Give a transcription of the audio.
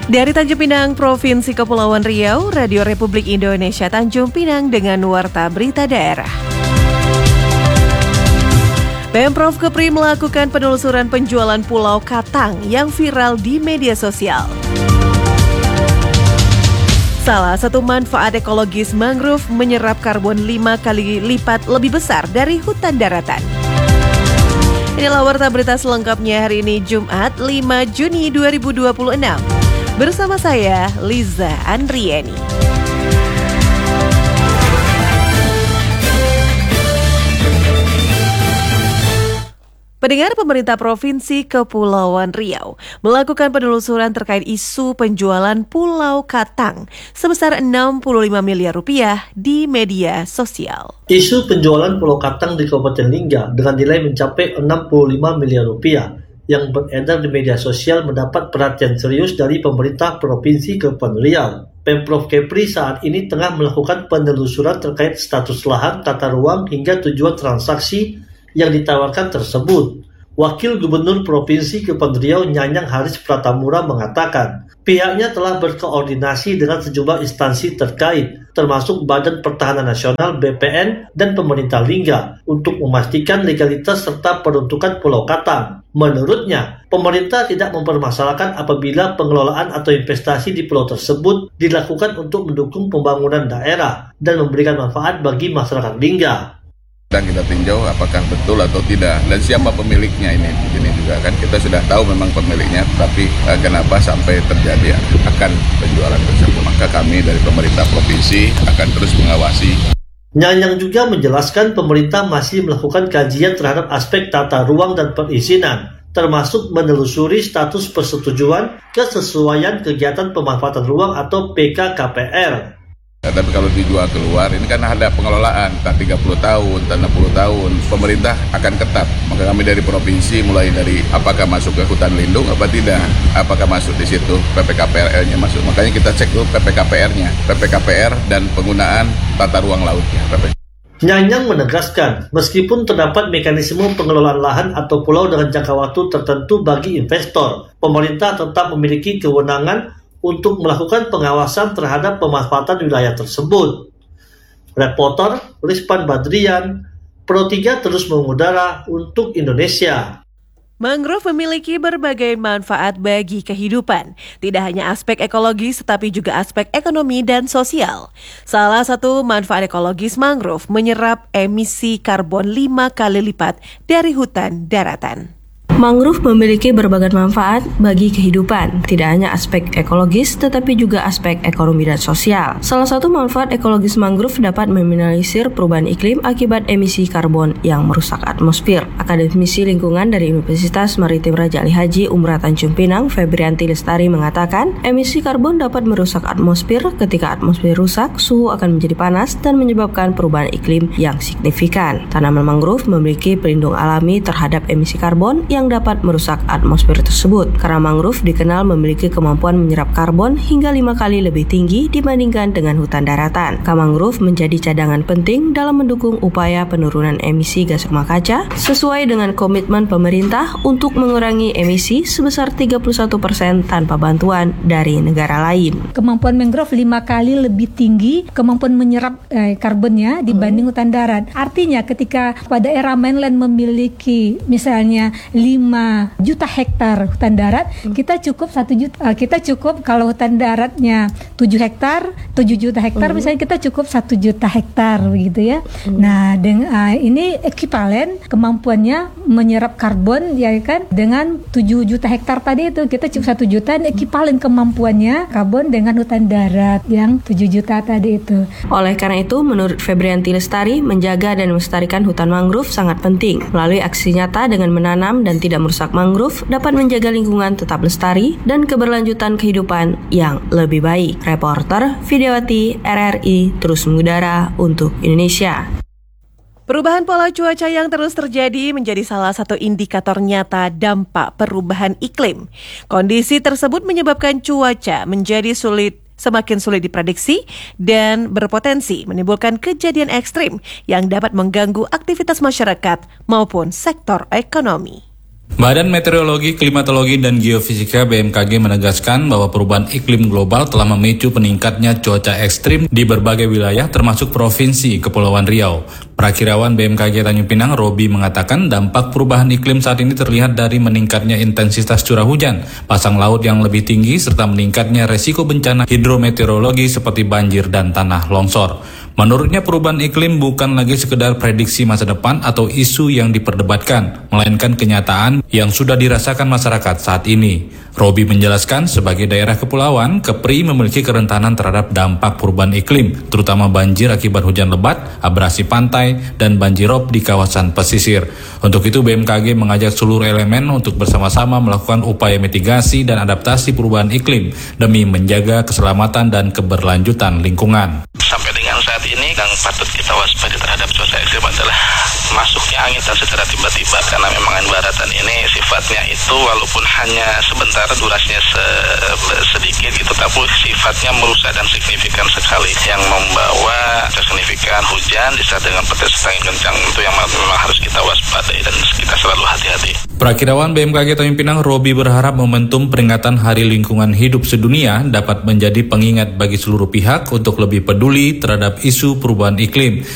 Dari Tanjung Pinang, Provinsi Kepulauan Riau, Radio Republik Indonesia Tanjung Pinang dengan Warta Berita Daerah. Pemprov Kepri melakukan penelusuran penjualan Pulau Katang yang viral di media sosial. Salah satu manfaat ekologis mangrove menyerap karbon 5 kali lipat lebih besar dari hutan daratan. Inilah Warta Berita selengkapnya hari ini Jumat 5 Juni 2026. Bersama saya, Liza Andriani. Pendengar, pemerintah Provinsi Kepulauan Riau melakukan penelusuran terkait isu penjualan Pulau Katang sebesar 65 miliar rupiah di media sosial. Isu penjualan Pulau Katang di Kabupaten Lingga dengan nilai mencapai 65 miliar rupiah yang beredar di media sosial mendapat perhatian serius dari pemerintah Provinsi Kepulauan Riau. Pemprov Kepri saat ini tengah melakukan penelusuran terkait status lahan, tata ruang hingga tujuan transaksi yang ditawarkan tersebut. Wakil Gubernur Provinsi Kepulauan Riau Nyanyang Haris Pratamura mengatakan, pihaknya telah berkoordinasi dengan sejumlah instansi terkait, termasuk Badan Pertahanan Nasional BPN dan pemerintah Lingga, untuk memastikan legalitas serta peruntukan Pulau Katang. Menurutnya, pemerintah tidak mempermasalahkan apabila pengelolaan atau investasi di pulau tersebut dilakukan untuk mendukung pembangunan daerah dan memberikan manfaat bagi masyarakat Lingga. Dan kita tinjau apakah betul atau tidak dan siapa pemiliknya ini juga kan kita sudah tahu memang pemiliknya, tapi kenapa sampai terjadi akan penjualan tersebut. Maka kami dari pemerintah provinsi akan terus mengawasi. Nyanyang juga menjelaskan pemerintah masih melakukan kajian terhadap aspek tata ruang dan perizinan, termasuk menelusuri status persetujuan kesesuaian kegiatan pemanfaatan ruang atau PKKPR. Tapi kalau dijual keluar, ini kan ada pengelolaan, entah 30 tahun, entah 60 tahun, pemerintah akan ketat. Maka kami dari provinsi mulai dari apakah masuk ke hutan lindung, apa tidak, apakah masuk di situ, PPKPR-nya masuk. Makanya kita cek dulu PPKPR-nya, PPKPR dan penggunaan tata ruang lautnya. Nyanyang menegaskan, meskipun terdapat mekanisme pengelolaan lahan atau pulau dengan jangka waktu tertentu bagi investor, pemerintah tetap memiliki kewenangan untuk melakukan pengawasan terhadap pemanfaatan wilayah tersebut. Reporter Rizpan Badrian, Pro 3 terus mengudara untuk Indonesia. Mangrove memiliki berbagai manfaat bagi kehidupan, tidak hanya aspek ekologis tetapi juga aspek ekonomi dan sosial. Salah satu manfaat ekologis mangrove menyerap emisi karbon 5 kali lipat dari hutan daratan. Mangrove memiliki berbagai manfaat bagi kehidupan, tidak hanya aspek ekologis tetapi juga aspek ekonomi dan sosial. Salah satu manfaat ekologis mangrove dapat meminimalisir perubahan iklim akibat emisi karbon yang merusak atmosfer. Akademisi lingkungan dari Universitas Maritim Raja Ali Haji Umrah Tanjung Pinang, Febrianti Lestari mengatakan, emisi karbon dapat merusak atmosfer. Ketika atmosfer rusak, suhu akan menjadi panas dan menyebabkan perubahan iklim yang signifikan. Tanaman mangrove memiliki pelindung alami terhadap emisi karbon yang dapat merusak atmosfer tersebut. Karena mangrove dikenal memiliki kemampuan menyerap karbon hingga 5 kali lebih tinggi dibandingkan dengan hutan daratan. Mangrove menjadi cadangan penting dalam mendukung upaya penurunan emisi gas rumah kaca sesuai dengan komitmen pemerintah untuk mengurangi emisi sebesar 31% tanpa bantuan dari negara lain. Kemampuan mangrove 5 kali lebih tinggi kemampuan menyerap karbonnya dibanding hutan darat. Artinya ketika pada era mainland memiliki misalnya 5 juta hektar hutan darat, kita cukup 1 juta. Kita cukup kalau hutan daratnya 7 juta hektar, misalnya kita cukup 1 juta hektar begitu ya. Nah, ini ekivalen kemampuannya menyerap karbon ya kan dengan 7 juta hektar tadi itu kita cukup 1 juta, ekivalen kemampuannya karbon dengan hutan darat yang 7 juta tadi itu. Oleh karena itu, menurut Febrianti Lestari, menjaga dan melestarikan hutan mangrove sangat penting. Melalui aksi nyata dengan menanam dan tidak merusak mangrove dapat menjaga lingkungan tetap lestari dan keberlanjutan kehidupan yang lebih baik. Reporter Vidyawati RRI terus mengudara untuk Indonesia. Perubahan pola cuaca yang terus terjadi menjadi salah satu indikator nyata dampak perubahan iklim. Kondisi tersebut menyebabkan cuaca menjadi semakin sulit diprediksi dan berpotensi menimbulkan kejadian ekstrim yang dapat mengganggu aktivitas masyarakat maupun sektor ekonomi. Badan Meteorologi, Klimatologi, dan Geofisika BMKG menegaskan bahwa perubahan iklim global telah memicu peningkatnya cuaca ekstrim di berbagai wilayah termasuk Provinsi Kepulauan Riau. Prakirawan BMKG Tanjung Pinang, Robi, mengatakan dampak perubahan iklim saat ini terlihat dari meningkatnya intensitas curah hujan, pasang laut yang lebih tinggi, serta meningkatnya resiko bencana hidrometeorologi seperti banjir dan tanah longsor. Menurutnya perubahan iklim bukan lagi sekedar prediksi masa depan atau isu yang diperdebatkan, melainkan kenyataan yang sudah dirasakan masyarakat saat ini. Robi menjelaskan sebagai daerah kepulauan, Kepri memiliki kerentanan terhadap dampak perubahan iklim, terutama banjir akibat hujan lebat, abrasi pantai, dan banjirop di kawasan pesisir. Untuk itu BMKG mengajak seluruh elemen untuk bersama-sama melakukan upaya mitigasi dan adaptasi perubahan iklim demi menjaga keselamatan dan keberlanjutan lingkungan. Sampai dengan saat ini yang patut kita waspada terhadap cuaca ekstrim adalah masuknya angin dan secara tiba-tiba, karena memang angin baratan ini sifatnya itu walaupun hanya sebentar durasinya sedikit gitu, tapi sifatnya merusak dan signifikan sekali, yang membawa signifikan hujan disertai dengan potensi angin kencang. Itu yang memang harus kita waspadai dan kita selalu hati-hati. Prakirawan BMKG Tanjung Pinang, Robi, berharap momentum peringatan Hari Lingkungan Hidup Sedunia dapat menjadi pengingat bagi seluruh pihak untuk lebih peduli terhadap isu perubahan iklim